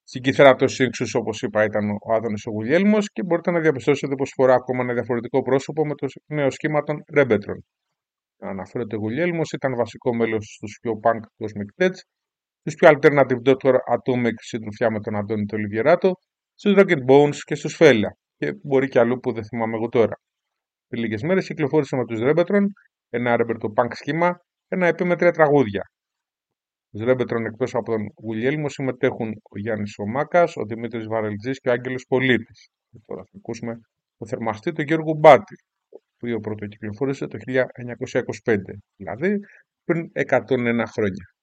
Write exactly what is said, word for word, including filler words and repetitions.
Στην κύθαρα από το Σίνξους, όπως είπα, ήταν ο Άδωνης ο Γουλιέλμος και μπορείτε να διαπιστώσετε πως φορά ακόμα ένα διαφορετικό πρόσωπο με το νέο σχήμα των Ρέμπετρον. Αναφέρεται ο Γουλιέλμος, ήταν βασικό μέλος στους πιο punk Cosmic Deads, στους πιο alternative Doctor Atomic συντροφιά με τον Αντώνη το Λιβιεράτο, στους Rocket Bones και στους Φέλια, και μπορεί και αλλού που δεν θυμάμαι εγώ τώρα. Πριν λίγες μέρες κυκλοφόρησε με τους Ρέμπετρον ένα ρεμπερτο punk σχήμα, ένα ι πι με τρία τραγούδια. Τους Ρέμπετρον εκτός από τον Γουλιέλμο συμμετέχουν ο Γιάννης ο Μάκας, ο Δημήτρης Βαρελτζής και ο Άγγελος Πολίτης. Και τώρα θα ακούσουμε το θερμαστή του Γιώργου Μπάτη, το οποίο πρωτοκυκλοφόρησε το χίλια εννιακόσια είκοσι πέντε, δηλαδή πριν εκατόν ένα χρόνια.